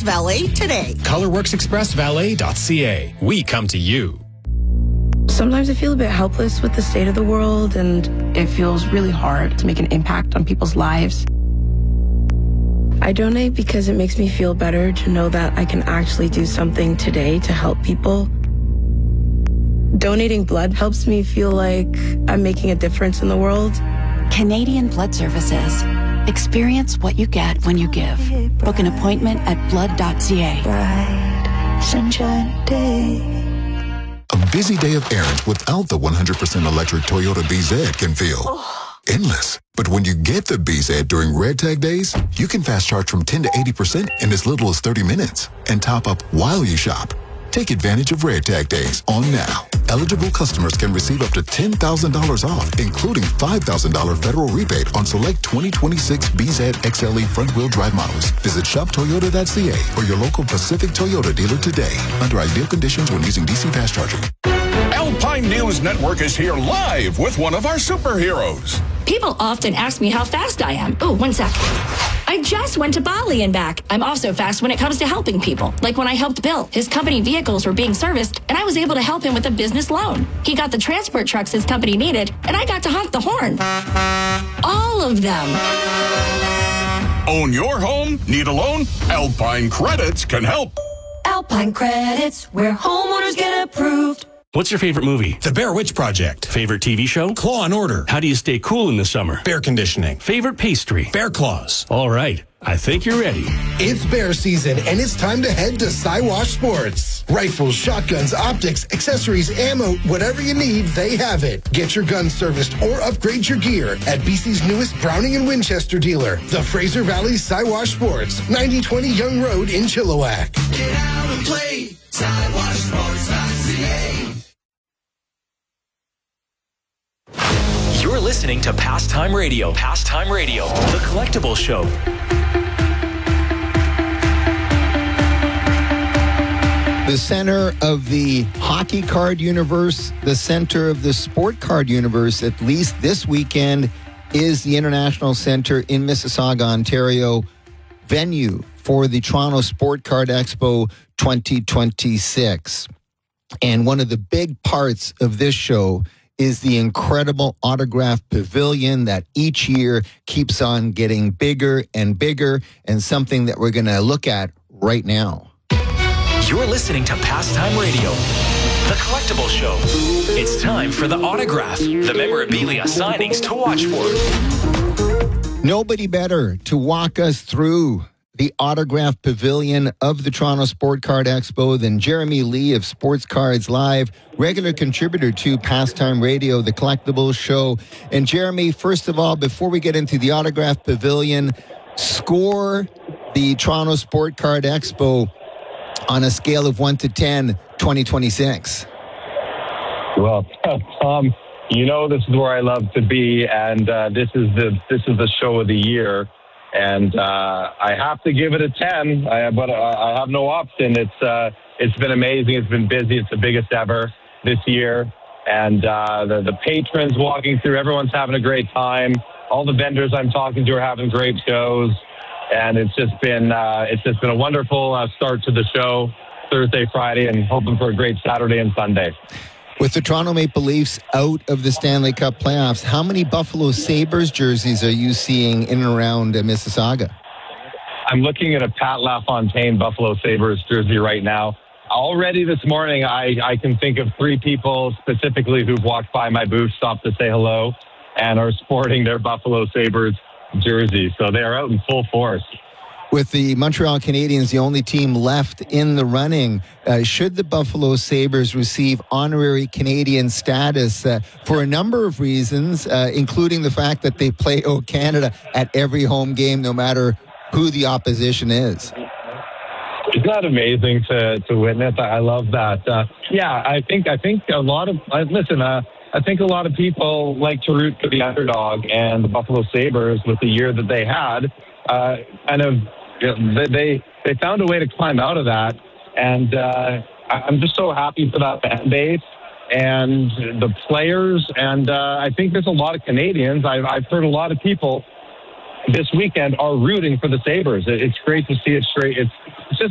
Valet today. ColorWorksExpressValet.ca. We come to you. Sometimes I feel a bit helpless with the state of the world, and it feels really hard to make an impact on people's lives. I donate because it makes me feel better to know that I can actually do something today to help people. Donating blood helps me feel like I'm making a difference in the world. Canadian Blood Services. Experience what you get when you give. Book an appointment at blood.ca. Bright sunshine day. A busy day of errands without the 100% electric Toyota BZ can feel endless. But when you get the BZ during Red Tag days, you can fast charge from 10 to 80% in as little as 30 minutes and top up while you shop. Take advantage of Red Tag days on now. Eligible customers can receive up to $10,000 off, including $5,000 federal rebate on select 2026 BZ XLE front-wheel drive models. Visit shoptoyota.ca or your local Pacific Toyota dealer today. Under ideal conditions when using DC fast charging. Alpine News Network is here live with one of our superheroes. People often ask me how fast I am. Oh, 1 sec. I just went to Bali and back. I'm also fast when it comes to helping people. Like when I helped Bill. His company vehicles were being serviced, and I was able to help him with a business loan. He got the transport trucks his company needed, and I got to honk the horn. All of them. Own your home? Need a loan? Alpine Credits can help. Alpine Credits, where homeowners get approved. What's your favorite movie? The Bear Witch Project. Favorite TV show? Claw and Order. How do you stay cool in the summer? Bear conditioning. Favorite pastry? Bear Claws. All right. I think you're ready. It's bear season, and it's time to head to Siwash Sports. Rifles, shotguns, optics, accessories, ammo, whatever you need, they have it. Get your guns serviced or upgrade your gear at BC's newest Browning and Winchester dealer, the Fraser Valley Siwash Sports, 9020 Young Road in Chilliwack. Get out and play SiwashSports.ca. You're listening to Pastime Radio. Pastime Radio, the collectible show. The center of the hockey card universe, the center of the sport card universe, at least this weekend, is the International Center in Mississauga, Ontario, venue for the Toronto Sport Card Expo 2026. And one of the big parts of this show is the incredible autograph pavilion that each year keeps on getting bigger and bigger, and something that we're going to look at right now. You're listening to Pastime Radio, the collectible show. It's time for the autograph, the memorabilia signings to watch for. Nobody better to walk us through the autograph pavilion of the Toronto Sport Card Expo than Jeremy Lee of Sports Cards Live, regular contributor to Pastime Radio, the collectibles show. And Jeremy, first of all, before we get into the autograph pavilion, score the Toronto Sport Card Expo on a scale of 1 to 10, 2026. Well, Tom, you know this is where I love to be, and this is the show of the year. And I have to give it a 10, but I have no option. It's been amazing. It's been busy. It's the biggest ever this year. And the patrons walking through, everyone's having a great time. All the vendors I'm talking to are having great shows. And it's just been a wonderful start to the show, Thursday, Friday, and hoping for a great Saturday and Sunday. With the Toronto Maple Leafs out of the Stanley Cup playoffs, how many Buffalo Sabres jerseys are you seeing in and around Mississauga? I'm looking at a Pat LaFontaine Buffalo Sabres jersey right now. Already this morning, I can think of 3 people specifically who've walked by my booth, stopped to say hello, and are sporting their Buffalo Sabres jerseys. So they are out in full force. With the Montreal Canadiens, the only team left in the running, should the Buffalo Sabres receive honorary Canadian status for a number of reasons, including the fact that they play O Canada at every home game, no matter who the opposition is? Isn't that amazing to witness? I love that. I think a lot of I think a lot of people like to root for the underdog, and the Buffalo Sabres, with the year that they had, they found a way to climb out of that, and I'm just so happy for that fan base and the players, and I think there's a lot of Canadians. I've heard a lot of people this weekend are rooting for the Sabres. It's great to see it straight. It's just